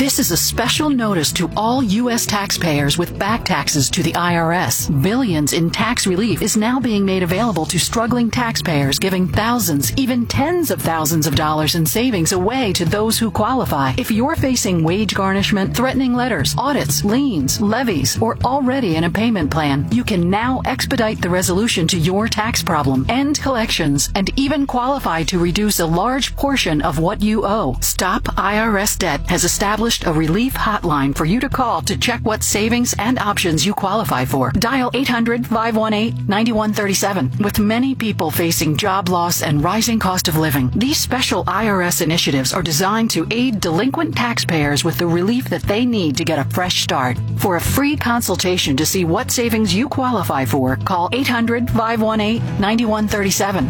This is a special notice to all U.S. taxpayers with back taxes to the IRS. Billions in tax relief is now being made available to struggling taxpayers, giving thousands, even tens of thousands of dollars in savings away to those who qualify. If you're facing wage garnishment, threatening letters, audits, liens, levies, or already in a payment plan, you can now expedite the resolution to your tax problem, end collections, and even qualify to reduce a large portion of what you owe. Stop IRS Debt has established a relief hotline for you to call to check what savings and options you qualify for. Dial 800-518-9137. With many people facing job loss and rising cost of living, these special IRS initiatives are designed to aid delinquent taxpayers with the relief that they need to get a fresh start. For a free consultation to see what savings you qualify for, call 800-518-9137.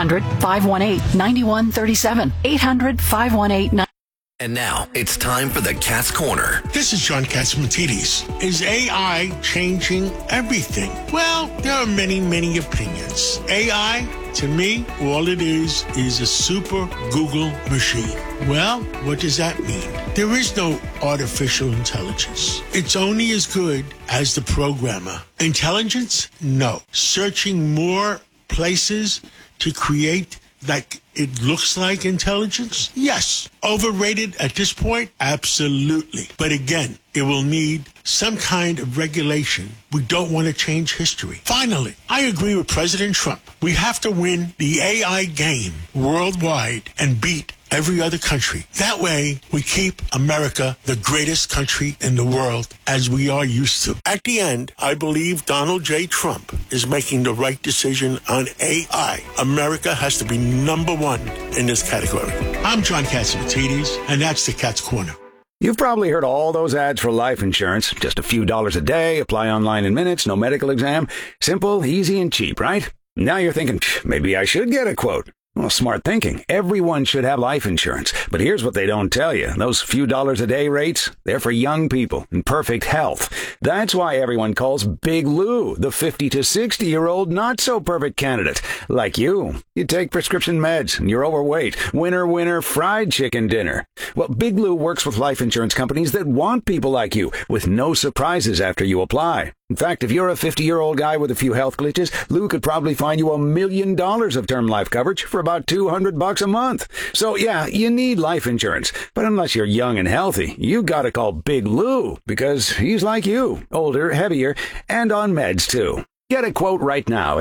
800-518-9137. 800-518-9137. And now, it's time for the Cat's Corner. This is John Catsimatidis. Is AI changing everything? Well, there are many, many opinions. AI, to me, all it is a super Google machine. Well, what does that mean? There is no artificial intelligence. It's only as good as the programmer. Intelligence? No. Searching more places to create like it looks like intelligence? Yes. Overrated at this point? Absolutely. But again, it will need some kind of regulation. We don't want to change history. Finally, I agree with President Trump. We have to win the AI game worldwide and beat every other country. That way, we keep America the greatest country in the world, as we are used to. At the end, I believe Donald J. Trump is making the right decision on AI. America has to be number one in this category. I'm John Catsimatidis, and that's the Cat's Corner. You've probably heard all those ads for life insurance. Just a few dollars a day, apply online in minutes, no medical exam. Simple, easy, and cheap, right? Now you're thinking, maybe I should get a quote. Well, smart thinking. Everyone should have life insurance. But here's what they don't tell you. Those few dollars a day rates, they're for young people in perfect health. That's why everyone calls Big Lou the 50 to 60-year-old not-so-perfect candidate. Like you. You take prescription meds and you're overweight. Winner, winner, fried chicken dinner. Well, Big Lou works with life insurance companies that want people like you, with no surprises after you apply. In fact, if you're a 50-year-old guy with a few health glitches, Lou could probably find you $1 million of term life coverage for about $200 a month. So yeah, you need life insurance. But unless you're young and healthy, you gotta call Big Lou, because he's like you, older, heavier, and on meds too. Get a quote right now at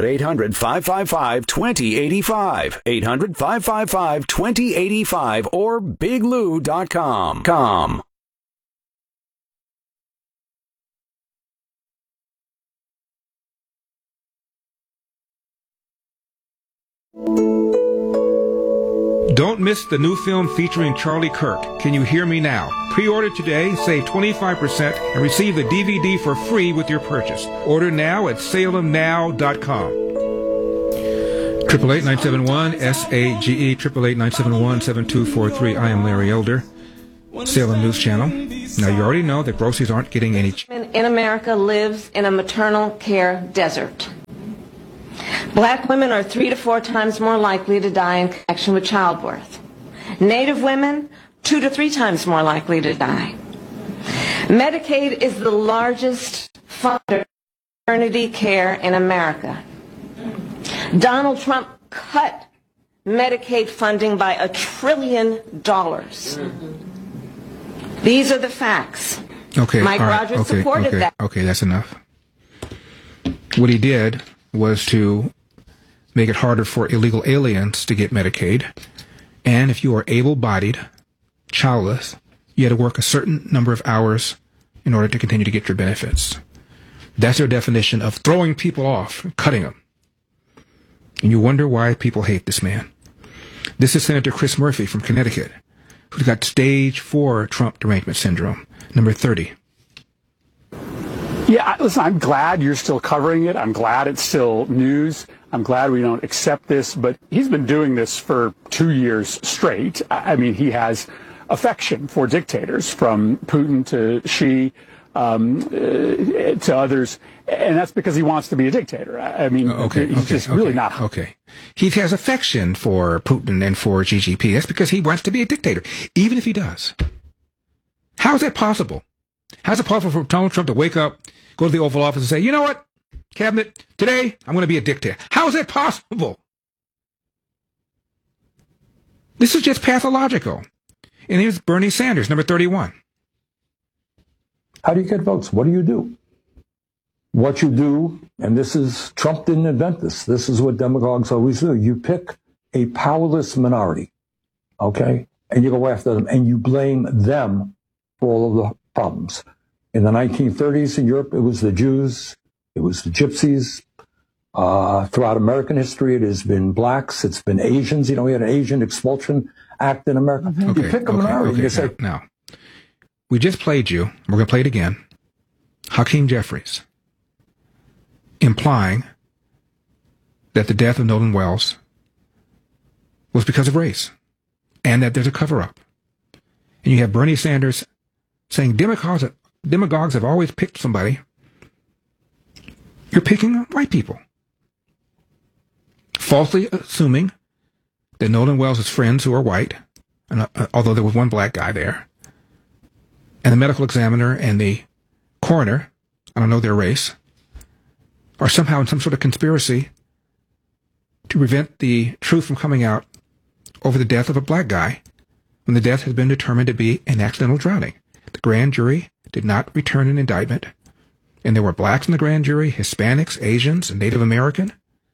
800-555-2085, 800-555-2085, or biglou.com. Don't miss the new film featuring Charlie Kirk, Can You Hear Me Now? Pre-order today, save 25%, and receive the DVD for free with your purchase. Order now at salemnow.com. 888-971-SAGE, 888-971-7243. I am Larry Elder, Salem News Channel. Now, you already know that groceries aren't getting any... In America lives in a maternal care desert. Black women are 3 to 4 times more likely to die in connection with childbirth. Native women, 2 to 3 times more likely to die. Medicaid is the largest funder of maternity care in America. Donald Trump cut Medicaid funding by $1 trillion. These are the facts. Okay, Mike Rogers supported that. Okay, that's enough. What he did was to make it harder for illegal aliens to get Medicaid. And if you are able-bodied, childless, you had to work a certain number of hours in order to continue to get your benefits. That's their definition of throwing people off, cutting them. And you wonder why people hate this man. This is Senator Chris Murphy from Connecticut, who got stage 4 Trump derangement syndrome, number 30. Yeah, listen, I'm glad you're still covering it. I'm glad it's still news. I'm glad we don't accept this. But he's been doing this for 2 years straight. I mean, he has affection for dictators, from Putin to Xi to others. And that's because he wants to be a dictator. I mean, he's just really not. Okay. He has affection for Putin and for Xi Jinping. That's because he wants to be a dictator, even if he does How is that possible? How is it possible for Donald Trump to wake up, go to the Oval Office and say, you know what, Cabinet, today I'm going to be a dictator? How is that possible? This is just pathological. And here's Bernie Sanders, number 31. How do you get votes? What do you do? What you do, and this is, Trump didn't invent this. This is what demagogues always do. You pick a powerless minority, okay? And you go after them, and you blame them for all of the problems. In the 1930s in Europe, it was the Jews, it was the Gypsies. Throughout American history, it has been blacks, it's been Asians. You know, we had an Asian expulsion act in America. Okay, you pick a minority. You say, now, we just played you, we're going to play it again, Hakeem Jeffries, implying that the death of Nolan Wells was because of race and that there's a cover-up. And you have Bernie Sanders saying demagogues have always picked somebody. You're picking white people. Falsely assuming that Nolan Wells' friends who are white, and, although there was one black guy there, and the medical examiner and the coroner, I don't know their race, are somehow in some sort of conspiracy to prevent the truth from coming out over the death of a black guy when the death has been determined to be an accidental drowning. The grand jury did not return an indictment, and there were blacks in the grand jury, Hispanics, Asians, and Native American.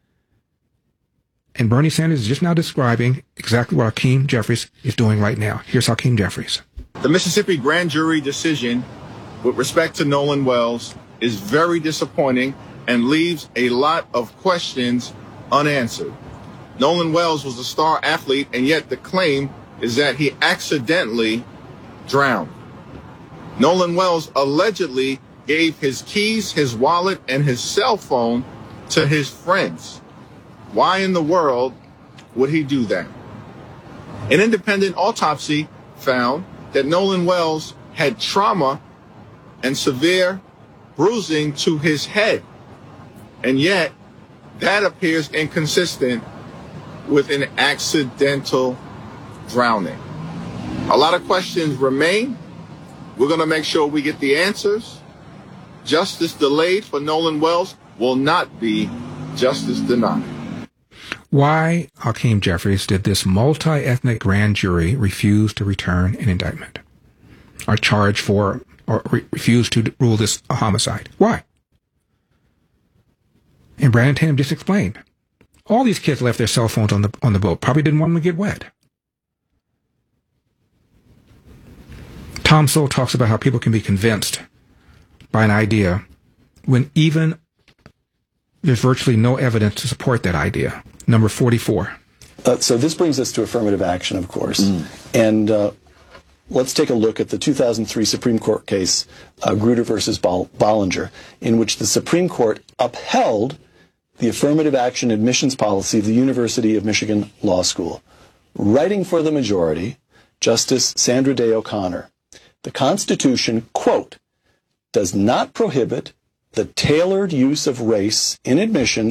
And Bernie Sanders is just now describing exactly what Hakeem Jeffries is doing right now. Here's Hakeem Jeffries. The Mississippi grand jury decision with respect to Nolan Wells is very disappointing and leaves a lot of questions unanswered. Nolan Wells was a star athlete, and yet the claim is that he accidentally drowned. Nolan Wells allegedly gave his keys, his wallet, and his cell phone to his friends. Why in the world would he do that? An independent autopsy found that Nolan Wells had trauma and severe bruising to his head. And yet, that appears inconsistent with an accidental drowning. A lot of questions remain. We're going to make sure we get the answers. Justice delayed for Nolan Wells will not be justice denied. Why, Hakeem Jeffries, did this multi-ethnic grand jury refuse to return an indictment or charge for or refuse to rule this a homicide? Why? And Brandon Tatum just explained. All these kids left their cell phones on the boat. Probably didn't want them to get wet. Tom Sowell talks about how people can be convinced by an idea when even there's virtually no evidence to support that idea. Number 44. So this brings us to affirmative action, of course. And let's take a look at the 2003 Supreme Court case, Grutter versus Bollinger, in which the Supreme Court upheld the affirmative action admissions policy of the University of Michigan Law School. Writing for the majority, Justice Sandra Day O'Connor, the Constitution, quote, does not prohibit the tailored use of race in admissions